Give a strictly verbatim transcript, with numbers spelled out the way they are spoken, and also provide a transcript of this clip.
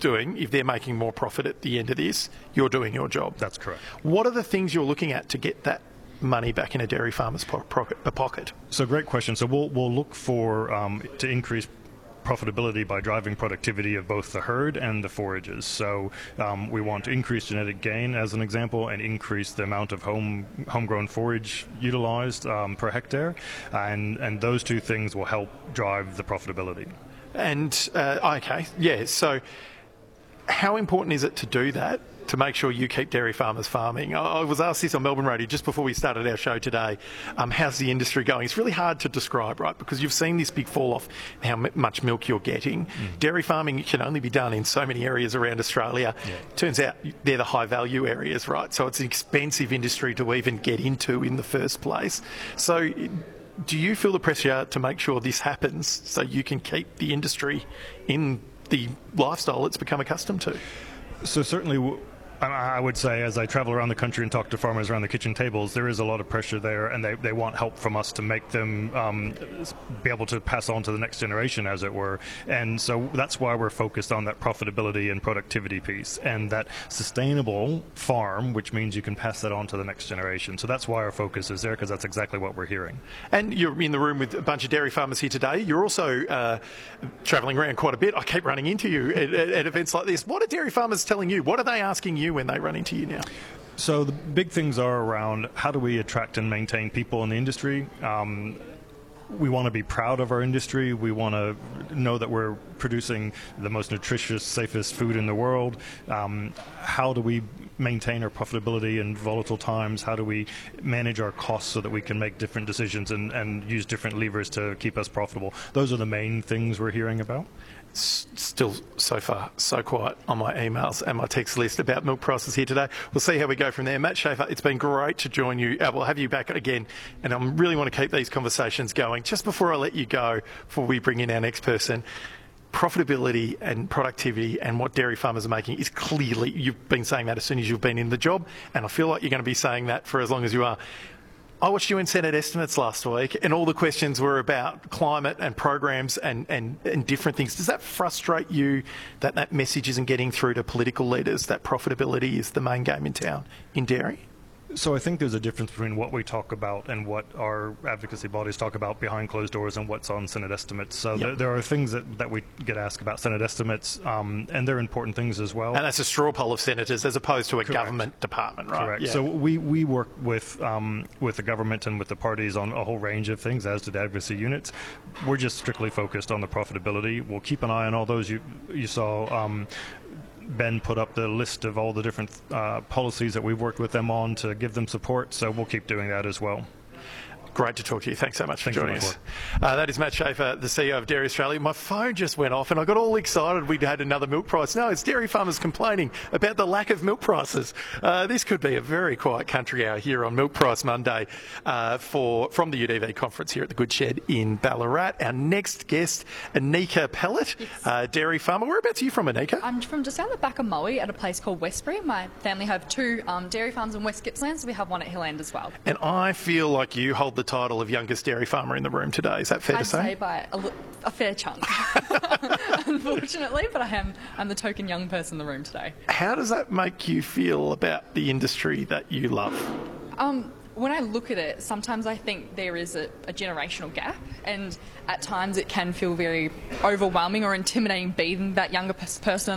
doing, if they're making more profit at the end of this, you're doing your job. That's correct. What are the things you're looking at to get that money back in a dairy farmer's po- pocket? So great question. So we'll we'll look for um, to increase profitability by driving productivity of both the herd and the forages. So um, we want to increase genetic gain, as an example, and increase the amount of home homegrown forage utilized um, per hectare, and and those two things will help drive the profitability. And uh, okay, yeah. So how important is it to do that, to make sure you keep dairy farmers farming? I was asked this on Melbourne Radio just before we started our show today. Um, how's the industry going? It's really hard to describe, right? Because you've seen this big fall off in how m- much milk you're getting. Mm. Dairy farming can only be done in so many areas around Australia. Yeah. Turns out they're the high value areas, right? So it's an expensive industry to even get into in the first place. So do you feel the pressure to make sure this happens so you can keep the industry in the lifestyle it's become accustomed to? So certainly, w- I would say, as I travel around the country and talk to farmers around the kitchen tables, there is a lot of pressure there, and they, they want help from us to make them um, be able to pass on to the next generation, as it were. And so that's why we're focused on that profitability and productivity piece, and that sustainable farm, which means you can pass that on to the next generation. So that's why our focus is there, because that's exactly what we're hearing. And you're in the room with a bunch of dairy farmers here today. You're also uh, travelling around quite a bit. I keep running into you at, at, at events like this. What are dairy farmers telling you? What are they asking you when they run into you now? So the big things are around how do we attract and maintain people in the industry. Um, we want to be proud of our industry. We want to know that we're producing the most nutritious, safest food in the world. Um, how do we maintain our profitability in volatile times? How do we manage our costs so that we can make different decisions and, and use different levers to keep us profitable? Those are the main things we're hearing about. Still so far so quiet on my emails and my text list about milk prices here today. We'll see how we go from there. Matt Schaefer, it's been great to join you. Uh, we'll have you back again, and I really want to keep these conversations going. Just before I let you go, before we bring in our next person, profitability and productivity and what dairy farmers are making is clearly, you've been saying that as soon as you've been in the job, and I feel like you're going to be saying that for as long as you are. I watched you in Senate estimates last week, and all the questions were about climate and programs and, and, and different things. Does that frustrate you that that message isn't getting through to political leaders, that profitability is the main game in town in dairy? So I think there's a difference between what we talk about and what our advocacy bodies talk about behind closed doors and what's on Senate estimates. So yep. there, there are things that, that we get asked about Senate estimates, um, and they're important things as well. And that's a straw poll of senators as opposed to a Correct. government department, right? Correct. Yeah. So we, we work with um, with the government and with the parties on a whole range of things, as did advocacy units. We're just strictly focused on the profitability. We'll keep an eye on all those. You, you saw Um, Ben put up the list of all the different uh, policies that we've worked with them on to give them support, so we'll keep doing that as well. Great to talk to you. Thanks so much for Thanks joining us. Uh, that is Matt Schaefer, the C E O of Dairy Australia. My phone just went off and I got all excited we'd had another milk price. No, it's dairy farmers complaining about the lack of milk prices. Uh, this could be a very quiet country hour here on Milk Price Monday uh, for from the U D V conference here at the Good Shed in Ballarat. Our next guest, Anika Pellet, yes. uh, dairy farmer. Whereabouts are you from, Anika? I'm from just out the back of Moe at a place called Westbury. My family have two um, dairy farms in West Gippsland, so we have one at Hilland as well. And I feel like you hold the title of youngest dairy farmer in the room today. Is that fair I'd to say? I'd say by a, a fair chunk, unfortunately, but I am I'm the token young person in the room today. How does that make you feel about the industry that you love? Um, when I look at it, sometimes I think there is a, a generational gap, and at times it can feel very overwhelming or intimidating being that younger person